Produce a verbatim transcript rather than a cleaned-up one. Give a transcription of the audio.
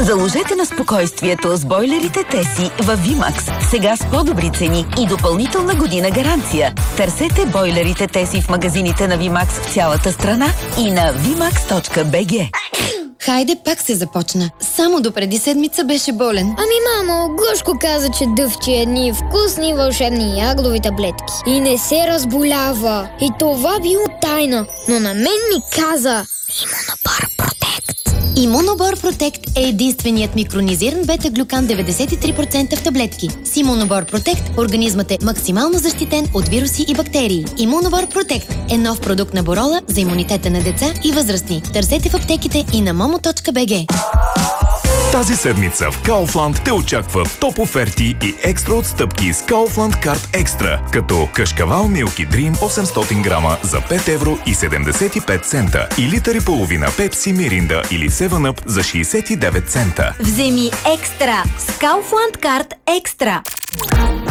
Заложете на спокойствието с бойлерите Теси във Вимакс. Сега с по-добри цени и допълнителна година гаранция. Търсете бойлерите Теси в магазините на Вимакс в цялата страна и на вимакс точка би джи. Хайде, пак се започна. Само допреди седмица беше болен. Ами, мамо, Гошко каза, че дъвче едни вкусни вълшебни ягодови таблетки. И не се разболява. И това било тайна. Но на мен ми каза Имунобар Протект. Имунобар Протект е единственият микронизиран бета-глюкан деветдесет и три процента в таблетки. С Имунобар Протект организмът е максимално защитен от вируси и бактерии. Имунобар Протект е нов продукт на Борола за имунитета на деца и възрастни. Търсете в аптеките и на момо точка би джи. Тази седмица в Kaufland те очаква топ оферти и екстра отстъпки с Kaufland Card Extra, като кашкавал Milky Dream осемстотин грама за пет евро и седемдесет и пет цента и литър и половина Pepsi, Mirinda или седем ъп за шейсет и девет цента. Вземи екстра с Kaufland Card Extra.